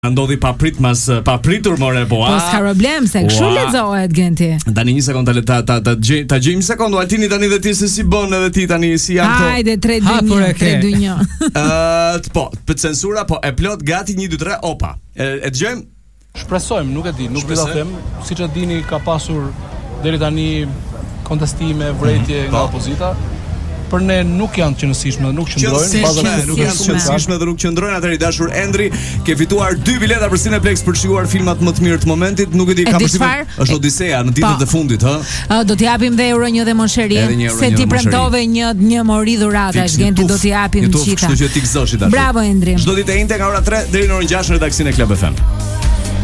Ndodhi papritur more po. Po s'ka problem se kështu lexohet Genti. Tani një sekondë ta gjej një sekondë Altini tani dhe ti se si bën edhe ti tani si janë këto. Hajde 3-2-1. Po, për censura po e plot gati 1 2 3 opa. E dëgjojmë? Shpresojmë, nuk e di, nuk do ta them. Siç e dini ka pasur deri tani kontestime, vërejtje nga opozita. Për ne nuk janë të qëndrueshme, nuk qëndrojnë, nuk janë të qëndrueshme dhe nuk qëndrojnë. Atëherë i dashur Endri, ke fituar 2 bileta për Cineplex për shikuar filmat më të mirë të momentit. Nuk e di, ka përshtypjen është Odiseja në ditët e fundit, hë? Do t'i japim dhe euro 1 dhe monsheri, se ti premtove një mori dhuratash, Genti do t'i japim gjitha. Kështu që ti gëzosh i dashur. Bravo Endri. Çdo ditë e njëjtë nga ora 3 deri në orën 6 në redaksionin e Club FM.